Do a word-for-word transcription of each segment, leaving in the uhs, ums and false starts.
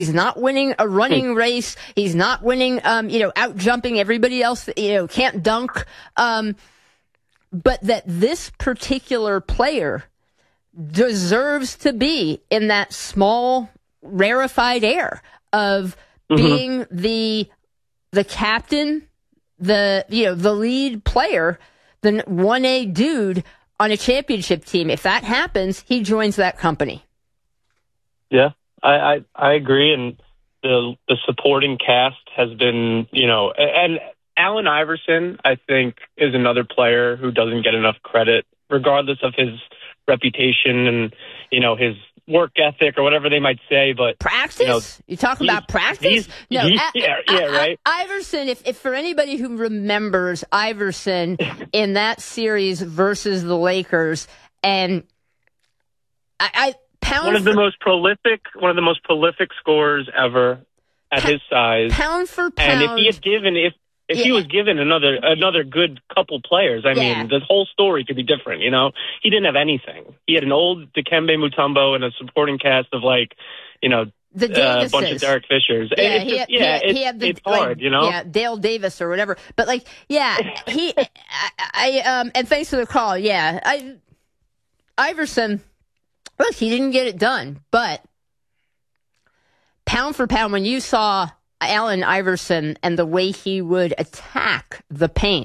He's not winning a running race. He's not winning, um, you know, out jumping everybody else, you know, can't dunk. Um, but that this particular player deserves to be in that small, rarefied air of mm-hmm. being the the captain, the you know the lead player, the one A dude on a championship team. If that happens, he joins that company. Yeah, I I, I agree, and the the supporting cast has been, you know, and Allen Iverson, I think, is another player who doesn't get enough credit, regardless of his reputation and, you know, his work ethic or whatever they might say. But practice? You, know, you talking about practice? No, yeah, yeah, right. I, Iverson. If, if for anybody who remembers Iverson in that series versus the Lakers, and I, I pound one of for, the most prolific, one of the most prolific scorers ever at pa- his size, pound for pound. And if he had given, if if yeah. he was given another another good couple players, I yeah. mean, the whole story could be different. You know, he didn't have anything. He had an old Dikembe Mutombo and a supporting cast of, like, you know, the uh, a bunch of Derek Fishers. Yeah, it's he just, had, yeah, he had, it's, he had the, it's hard, like, you know. Yeah, Dale Davis or whatever. But like, yeah, he. I, I um and thanks for the call. Yeah, I Iverson. Look, he didn't get it done, but pound for pound, when you saw Allen Iverson and the way he would attack the paint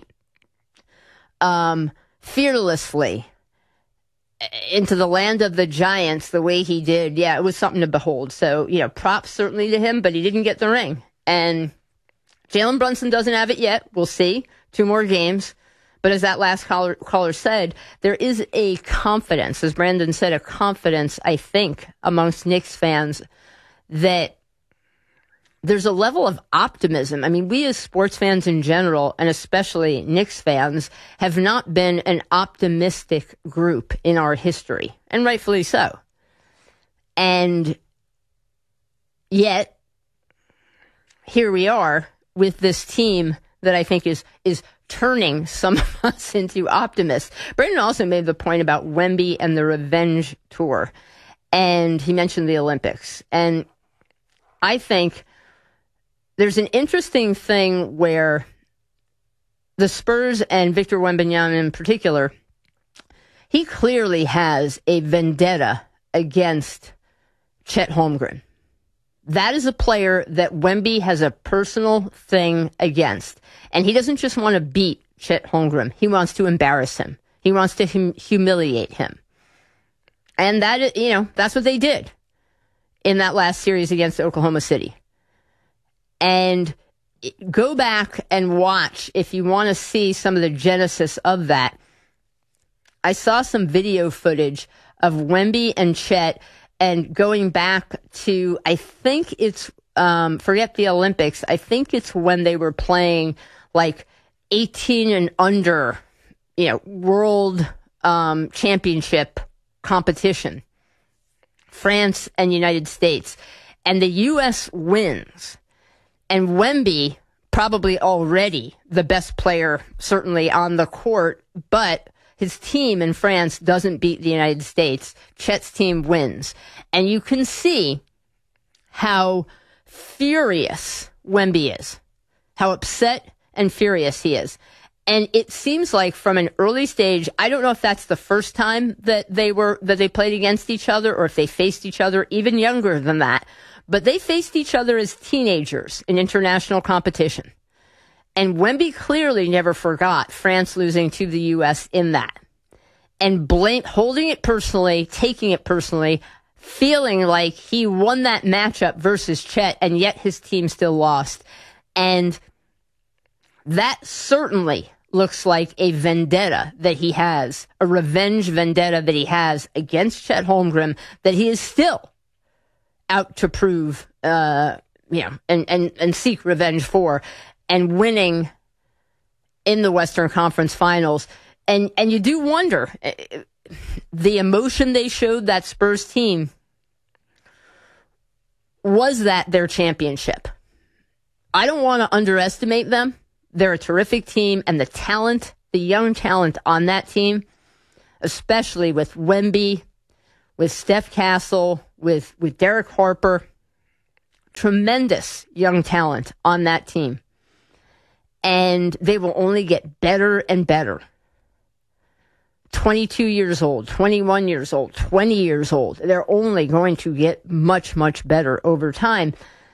um, fearlessly into the land of the giants the way he did, yeah, it was something to behold. So, you know, props certainly to him, but he didn't get the ring. And Jalen Brunson doesn't have it yet. We'll see. Two more games. But as that last caller, caller said, there is a confidence, as Brandon said, a confidence, I think, amongst Knicks fans that there's a level of optimism. I mean, we as sports fans in general, and especially Knicks fans, have not been an optimistic group in our history, and rightfully so. And yet, here we are with this team that I think is is turning some of us into optimists. Brandon also made the point about Wemby and the revenge tour, and he mentioned the Olympics. And I think there's an interesting thing where the Spurs and Victor Wembanyama in particular, he clearly has a vendetta against Chet Holmgren. That is a player that Wemby has a personal thing against. And he doesn't just want to beat Chet Holmgren. He wants to embarrass him. He wants to hum- humiliate him. And that, you know, that's what they did in that last series against Oklahoma City. And go back and watch if you want to see some of the genesis of that. I saw some video footage of Wemby and Chet, and going back to, I think it's, um, forget the Olympics, I think it's when they were playing like eighteen and under, you know, world um, championship competition, France and United States. And the U S wins. And Wemby, probably already the best player, certainly on the court, but his team in France doesn't beat the United States. Chet's team wins. And you can see how furious Wemby is, how upset and furious he is. And it seems like from an early stage, I don't know if that's the first time that they were, that they played against each other, or if they faced each other even younger than that. But they faced each other as teenagers in international competition. And Wemby clearly never forgot France losing to the U S in that. And blame, holding it personally, taking it personally, feeling like he won that matchup versus Chet, and yet his team still lost. And that certainly looks like a vendetta that he has, a revenge vendetta that he has against Chet Holmgren, that he is still out to prove, uh, you know, and, and, and seek revenge for, and winning in the Western Conference Finals. And, and you do wonder, uh, the emotion they showed that Spurs team, was that their championship? I don't want to underestimate them. They're a terrific team, and the talent, the young talent on that team, especially with Wemby, with Steph Castle, with, with Derek Harper, tremendous young talent on that team. And they will only get better and better. twenty-two years old, twenty-one years old, twenty years old. They're only going to get much, much better over time.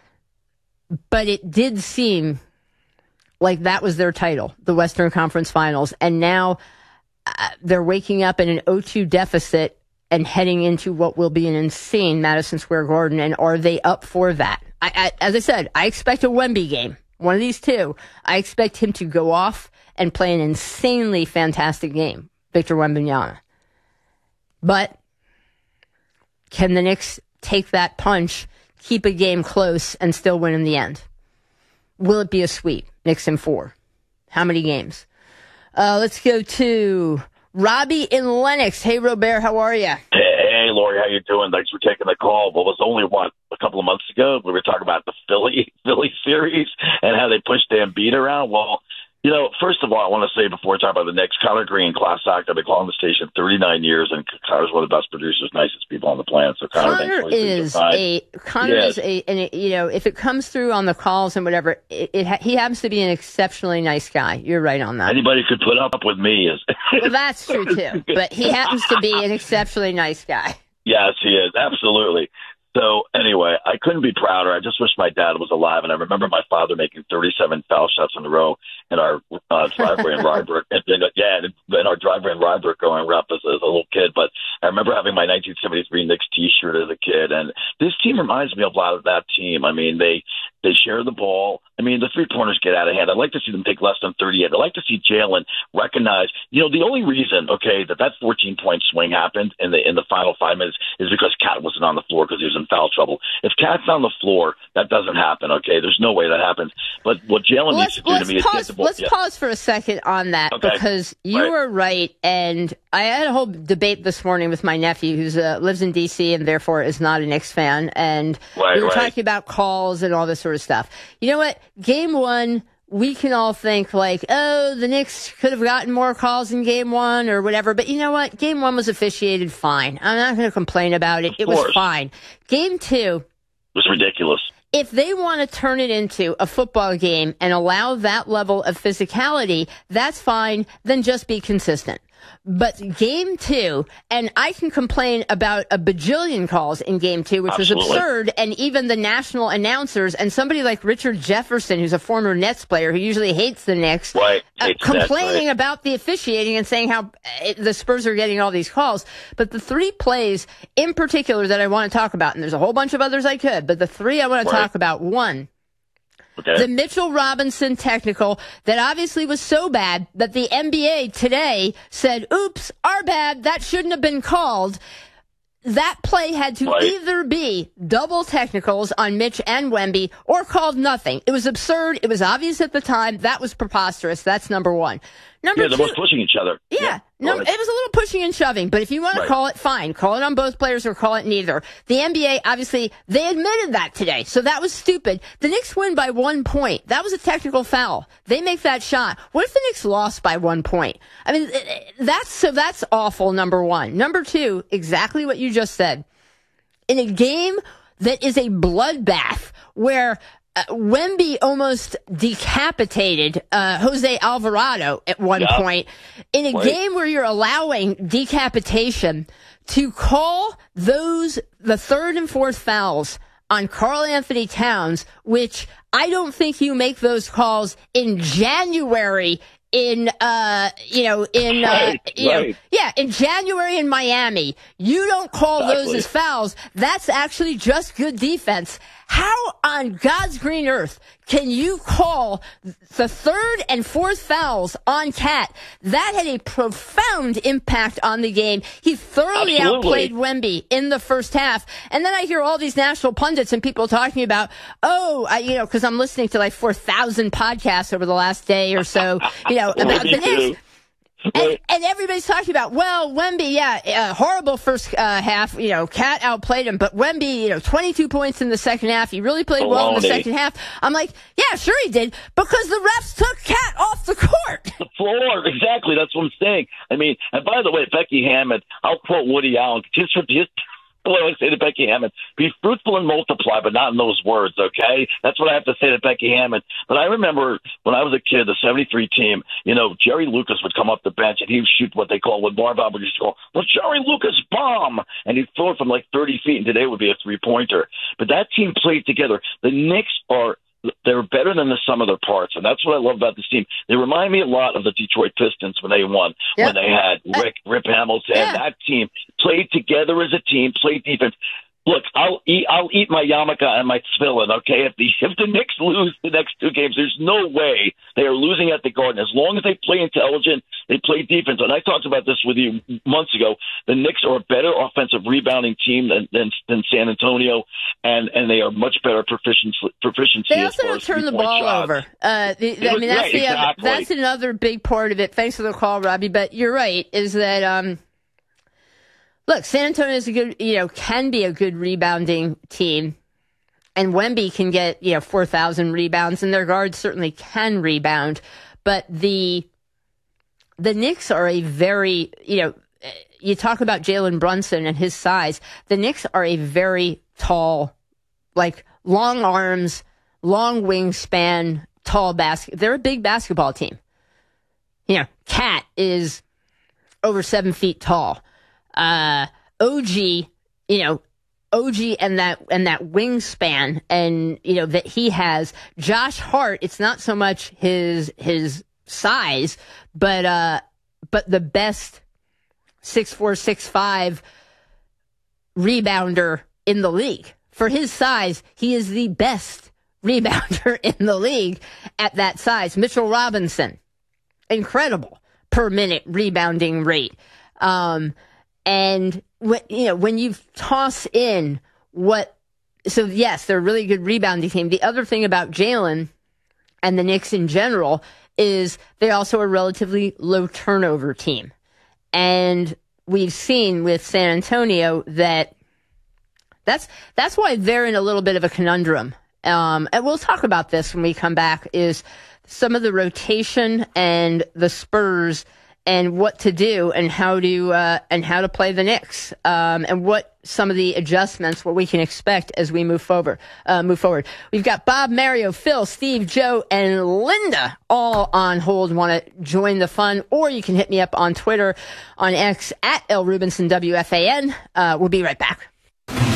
But it did seem like that was their title, the Western Conference Finals. And now uh, they're waking up in an oh two deficit and heading into what will be an insane Madison Square Garden. And are they up for that? I, I, as I said, I expect a Wemby game. One of these two. I expect him to go off and play an insanely fantastic game, Victor Wembanyama. But can the Knicks take that punch, keep a game close, and still win in the end? Will it be a sweep? Knicks in four. How many games? Uh, let's go to Robbie in Lenox. Hey, Robert, how are you? Hey, Lori, how you doing? Thanks for taking the call. Well, it was only, what, a couple of months ago we were talking about the Philly Philly series and how they pushed Embiid around. Well, you know, first of all, I want to say before we talk about the Knicks, Connor Green, class act. I've been calling the station thirty-nine years, and Connor's one of the best producers, nicest people on the planet. So Connor, Connor is a Connor yes. is a, and it, you know, if it comes through on the calls and whatever, it, it ha- he happens to be an exceptionally nice guy. You're right on that. Anybody could put up with me. Is well, that's true too. But he happens to be an exceptionally nice guy. Yes, he is absolutely. So anyway, I couldn't be prouder. I just wish my dad was alive. And I remember my father making thirty-seven foul shots in a row in our uh, driveway in Rybrook. And then, yeah, in our driveway in Rybrook growing up as, as a little kid. But I remember having my nineteen seventy-three Knicks T-shirt as a kid. And this team reminds me a lot of that team. I mean, they they share the ball. I mean, the three-pointers get out of hand. I'd like to see them take less than thirty-eight. I'd like to see Jalen recognize, you know, the only reason, okay, that that fourteen-point swing happened in the in the final five minutes is because Cat wasn't on the floor because he was in foul trouble. If Cat's on the floor, that doesn't happen, okay? There's no way that happens. But what Jalen needs to do to me is get the ball. Let's yeah. pause for a second on that okay. because you right. were right. And I had a whole debate this morning with my nephew who uh, lives in D C and therefore is not a Knicks fan. And right, we were right. talking about calls and all this sort of stuff. You know what? Game one, we can all think like, oh, the Knicks could have gotten more calls in game one or whatever. But you know what? Game one was officiated fine. I'm not going to complain about it. It was fine. Game two was ridiculous. If they want to turn it into a football game and allow that level of physicality, that's fine. Then just be consistent. But game two, and I can complain about a bajillion calls in game two, which Absolutely. was absurd, and even the national announcers and somebody like Richard Jefferson, who's a former Nets player who usually hates the Knicks, right. uh, hates complaining that, right. about the officiating and saying how uh, the Spurs are getting all these calls. But the three plays in particular that I want to talk about, and there's a whole bunch of others I could, but the three I want to right. talk about, one, Okay. the Mitchell Robinson technical that obviously was so bad that the N B A today said, oops, our bad, that shouldn't have been called. That play had to right. either be double technicals on Mitch and Wemby or called nothing. It was absurd. It was obvious at the time. That was preposterous. That's number one. Number yeah, they're two, both pushing each other. Yeah, yeah no, right. it was a little pushing and shoving, but if you want right. to call it, fine. Call it on both players or call it neither. The N B A, obviously, they admitted that today, so that was stupid. The Knicks win by one point. That was a technical foul. They make that shot. What if the Knicks lost by one point? I mean, that's, so that's awful, number one. Number two, exactly what you just said. In a game that is a bloodbath where Uh, Wemby almost decapitated uh, Jose Alvarado at one yeah. point. In a right. game where you're allowing decapitation, to call those, the third and fourth fouls on Karl Anthony Towns, which I don't think you make those calls in January in, uh, you know, in, uh, right, you right. know, yeah, in January in Miami. You don't call exactly. those as fouls. That's actually just good defense. How on God's green earth can you call the third and fourth fouls on Cat? That had a profound impact on the game. He thoroughly Absolutely. outplayed Wemby in the first half. And then I hear all these national pundits and people talking about, oh, I, you know, because I'm listening to like four thousand podcasts over the last day or so, you know, about the Knicks. And, and everybody's talking about, well, Wemby, yeah, uh, horrible first uh, half. You know, Cat outplayed him, but Wemby, you know, twenty-two points in the second half. He really played well in the second half. I'm like, yeah, sure he did, because the refs took Cat off the court. The floor, exactly. That's what I'm saying. I mean, and by the way, Becky Hammond, I'll quote Woody Allen. His, his, what I say to Becky Hammon. Be fruitful and multiply, but not in those words, okay? That's what I have to say to Becky Hammon. But I remember when I was a kid, the seventy-three team, you know, Jerry Lucas would come off the bench and he would shoot what they call, what Marv Albert used to call, well, Jerry Lucas bomb. And he'd throw it from like thirty feet, and today it would be a three-pointer. But that team played together. The Knicks are they're better than the sum of their parts, and that's what I love about this team. They remind me a lot of the Detroit Pistons when they won, yeah. when they had Rick, Rip Hamilton. Yeah. That team played together as a team, played defense. Look, I'll eat. I'll eat my yarmulke and my tefillin. Okay, if the if the Knicks lose the next two games, there's no way they are losing at the Garden. As long as they play intelligent, they play defense. And I talked about this with you months ago. The Knicks are a better offensive rebounding team than than, than San Antonio, and, and they are much better proficiency. proficiency they also don't turn the ball shots. over. Uh, the, I mean, that's right, the exactly. other, that's another big part of it. Thanks for the call, Robbie. But you're right. Is that um. Look, San Antonio is a good, you know, can be a good rebounding team, and Wemby can get, you know, four thousand rebounds, and their guards certainly can rebound. But the the Knicks are a very, you know, you talk about Jalen Brunson and his size. The Knicks are a very tall, like long arms, long wingspan, tall basket. They're a big basketball team. You know, Cat is over seven feet tall. Uh, O G, you know, O G and that and that wingspan, and you know that he has. Josh Hart, it's not so much his his size, but uh, but the best six four, six five rebounder in the league. For his size, he is the best rebounder in the league at that size. Mitchell Robinson, incredible per minute rebounding rate. Um, And when, you know, when you toss in what, so yes, they're a really good rebounding team. The other thing about Jalen and the Knicks in general is they also are a relatively low turnover team. And we've seen with San Antonio that that's, that's why they're in a little bit of a conundrum. Um, and we'll talk about this when we come back, is some of the rotation and the Spurs and what to do and how to uh, and how to play the Knicks, um, and what some of the adjustments, what we can expect as we move forward. Uh, move forward. We've got Bob, Mario, Phil, Steve, Joe, and Linda all on hold. Want to join the fun? Or you can hit me up on Twitter, on X at L Rubinson W F A N. Uh, we'll be right back.